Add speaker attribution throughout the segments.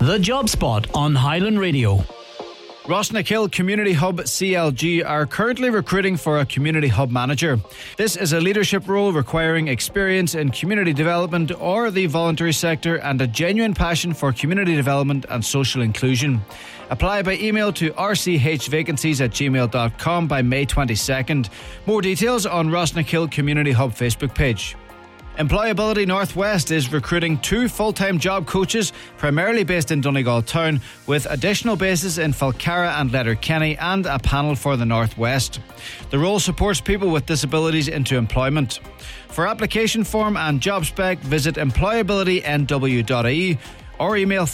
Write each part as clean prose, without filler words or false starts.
Speaker 1: The Job Spot on Highland Radio.
Speaker 2: Rosnakill Community Hub CLG are currently recruiting for a Community Hub Manager. This is a leadership role requiring experience in community development or the voluntary sector and a genuine passion for community development and social inclusion. Apply by email to rchvacancies@gmail.com by May 22nd. More details on Rosnakill Community Hub Facebook page. Employability Northwest is recruiting 2 full-time job coaches, primarily based in Donegal town, with additional bases in Falcarra and Letterkenny and a panel for the Northwest. The role supports people with disabilities into employment. For application form and job spec, visit employabilitynw.ie or email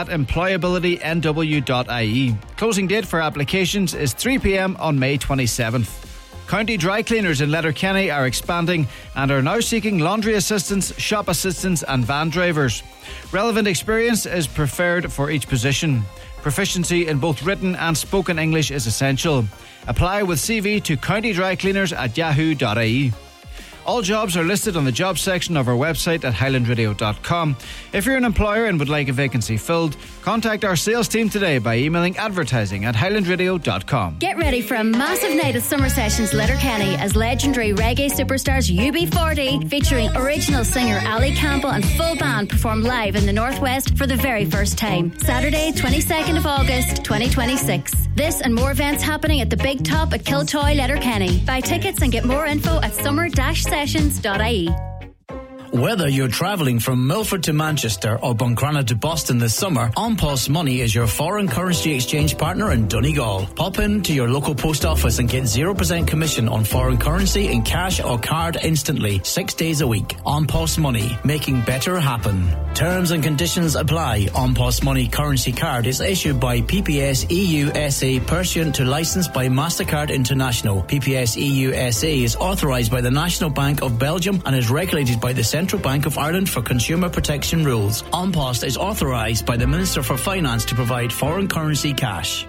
Speaker 2: phil@employabilitynw.ie. Closing date for applications is 3 p.m. on May 27th. County Dry Cleaners in Letterkenny are expanding and are now seeking laundry assistants, shop assistants and van drivers. Relevant experience is preferred for each position. Proficiency in both written and spoken English is essential. Apply with CV to countydrycleaners@yahoo.ie. All jobs are listed on the jobs section of our website at highlandradio.com. If you're an employer and would like a vacancy filled, contact our sales team today by emailing advertising@highlandradio.com.
Speaker 3: Get ready for a massive night at Summer Sessions Letterkenny as legendary reggae superstars UB40, featuring original singer Ali Campbell and full band, perform live in the Northwest for the very first time. Saturday, 22nd of August, 2026. This and more events happening at the Big Top at Kiltoy, Letterkenny. Buy tickets and get more info at summer-sessions.ie.
Speaker 1: Whether you're travelling from Milford to Manchester or Buncrana to Boston this summer, An Post Money is your foreign currency exchange partner in Donegal. Pop in to your local post office and get 0% commission on foreign currency in cash or card instantly, 6 days a week. An Post Money, making better happen. Terms and conditions apply. An Post Money currency card is issued by PPS EU SA pursuant to licence by MasterCard International. PPS EU SA is authorised by the National Bank of Belgium and is regulated by the Central Bank of Ireland for consumer protection rules. An Post is authorised by the Minister for Finance to provide foreign currency cash.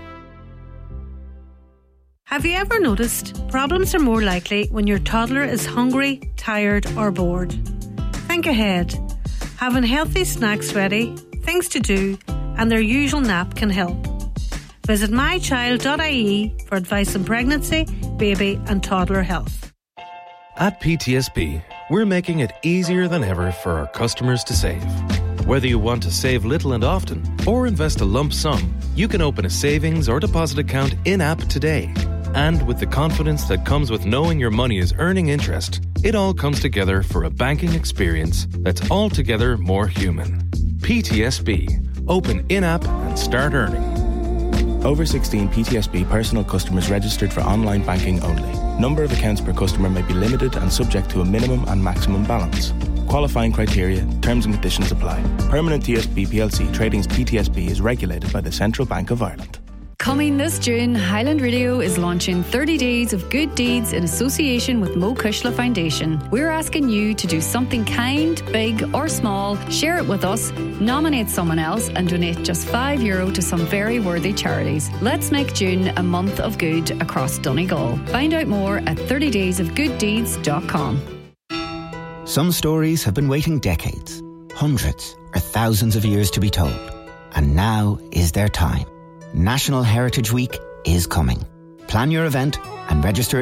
Speaker 4: Have you ever noticed problems are more likely when your toddler is hungry, tired or bored? Think ahead. Having healthy snacks ready, things to do and their usual nap can help. Visit mychild.ie for advice on pregnancy, baby and toddler health.
Speaker 5: At PTSB, we're making it easier than ever for our customers to save. Whether you want to save little and often or invest a lump sum, you can open a savings or deposit account in-app today. And with the confidence that comes with knowing your money is earning interest, it all comes together for a banking experience that's altogether more human. PTSB. Open in-app and start earning.
Speaker 6: Over 16 PTSB personal customers registered for online banking only. Number of accounts per customer may be limited and subject to a minimum and maximum balance. Qualifying criteria, terms and conditions apply. Permanent TSB PLC Tradings PTSB is regulated by the Central Bank of Ireland.
Speaker 7: Coming this June, Highland Radio is launching 30 Days of Good Deeds in association with Mo Kushla Foundation. We're asking you to do something kind, big or small, share it with us, nominate someone else and donate just €5 to some very worthy charities. Let's make June a month of good across Donegal. Find out more at 30daysofgooddeeds.com.
Speaker 8: Some stories have been waiting decades, hundreds or thousands of years to be told. And now is their time. National Heritage Week is coming. Plan your event and register